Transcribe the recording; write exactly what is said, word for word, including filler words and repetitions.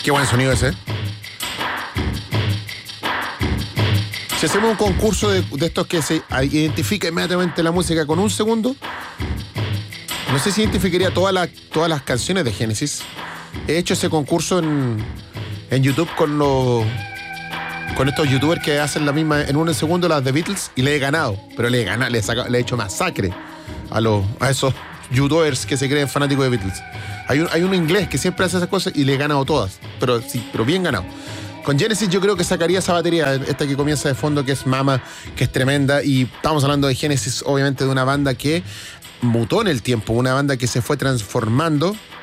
Qué buen sonido ese. Si hacemos un concurso de, de estos que se identifica inmediatamente la música con un segundo, no sé si identificaría todas las todas las canciones de Genesis. He hecho ese concurso en, en YouTube con los con estos youtubers que hacen la misma en un segundo las de Beatles y le he ganado, pero le he ganado, le he, sacado, le he hecho masacre a los a esos youtubers que se creen fanáticos de Beatles. Hay un, hay un inglés que siempre hace esas cosas y le he ganado todas, pero sí, pero bien ganado. Con Genesis yo creo que sacaría esa batería, esta que comienza de fondo, que es Mama, que es tremenda, y estamos hablando de Genesis, obviamente de una banda que mutó en el tiempo, una banda que se fue transformando